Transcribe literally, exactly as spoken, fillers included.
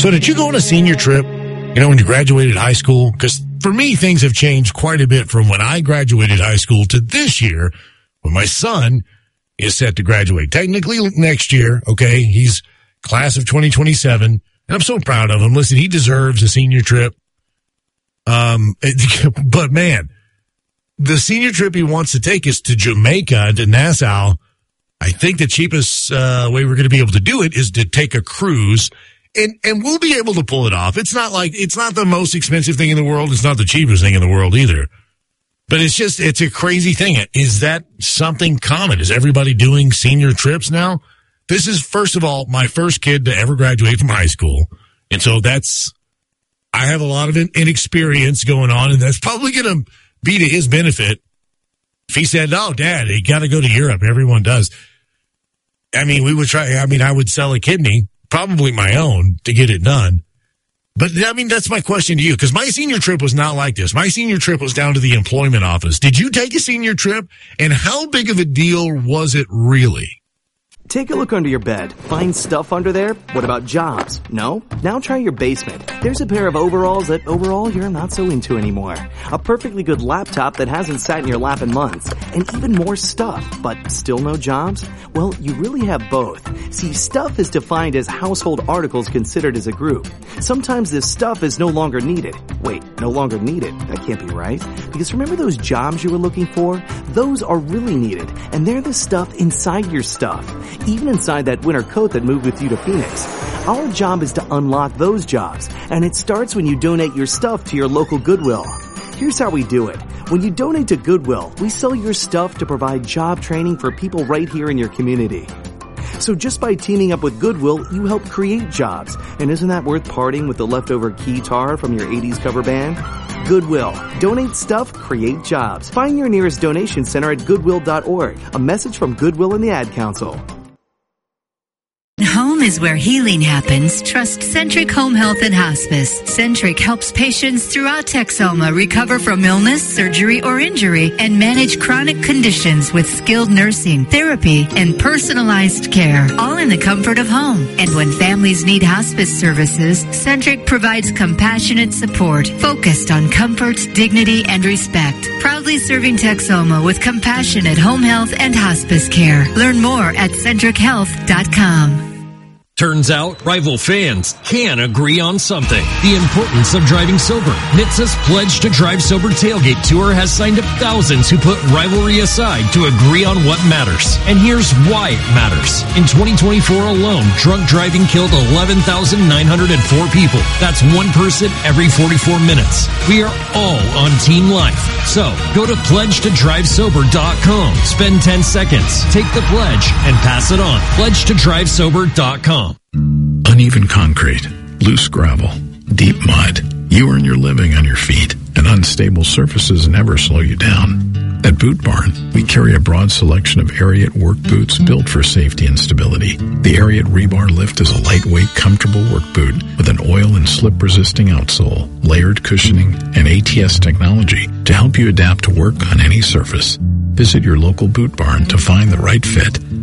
So did you go on a senior trip, you know, when you graduated high school? Because for me, things have changed quite a bit from when I graduated high school to this year when my son is set to graduate. Technically next year, okay, he's class of twenty twenty-seven, and I'm so proud of him. Listen, he deserves a senior trip. Um, but man, the senior trip he wants to take is to Jamaica, to Nassau. I think the cheapest uh, way we're going to be able to do it is to take a cruise, and and we'll be able to pull it off. It's not like it's not the most expensive thing in the world. It's not the cheapest thing in the world either. But it's just it's a crazy thing. Is that something common? Is everybody doing senior trips now? This is, first of all, my first kid to ever graduate from high school, and so that's I have a lot of inexperience going on, and that's probably going to be to his benefit. If he said, "Oh, Dad, you got to go to Europe," everyone does. I mean, we would try. I mean, I would sell a kidney, probably my own, to get it done. But I mean, that's my question to you, because my senior trip was not like this. My senior trip was down to the employment office. Did you take a senior trip, and how big of a deal was it really? Take a look under your bed. Find stuff under there? What about jobs? No? Now try your basement. There's a pair of overalls that overall you're not so into anymore. A perfectly good laptop that hasn't sat in your lap in months. And even more stuff, but still no jobs? Well, you really have both. See, stuff is defined as household articles considered as a group. Sometimes this stuff is no longer needed. Wait, no longer needed? That can't be right. Because remember those jobs you were looking for? Those are really needed. And they're the stuff inside your stuff. Even inside that winter coat that moved with you to Phoenix. Our job is to unlock those jobs, and it starts when you donate your stuff to your local Goodwill. Here's how we do it. When you donate to Goodwill, we sell your stuff to provide job training for people right here in your community. So just by teaming up with Goodwill, you help create jobs. And isn't that worth parting with the leftover keytar from your eighties cover band? Goodwill. Donate stuff, create jobs. Find your nearest donation center at goodwill dot org. A message from Goodwill and the Ad Council. Home is where healing happens. Trust Centric Home Health and Hospice. Centric helps patients throughout Texoma recover from illness, surgery, or injury and manage chronic conditions with skilled nursing, therapy, and personalized care, all in the comfort of home. And when families need hospice services, Centric provides compassionate support focused on comfort, dignity, and respect. Proudly serving Texoma with compassionate home health and hospice care. Learn more at centric health dot com. Turns out, rival fans can agree on something. The importance of driving sober. N H T S A's Pledge to Drive Sober Tailgate Tour has signed up thousands who put rivalry aside to agree on what matters. And here's why it matters. In twenty twenty-four alone, drunk driving killed eleven thousand nine hundred four people. That's one person every forty-four minutes. We are all on Team Life. So, go to pledge to drive sober dot com. Spend ten seconds, take the pledge, and pass it on. pledge to drive sober dot com. Uneven concrete, loose gravel, deep mud. You earn your living on your feet, and unstable surfaces never slow you down. At Boot Barn, we carry a broad selection of Ariat work boots built for safety and stability. The Ariat Rebar Lift is a lightweight, comfortable work boot with an oil and slip-resisting outsole, layered cushioning, and A T S technology to help you adapt to work on any surface. Visit your local Boot Barn to find the right fit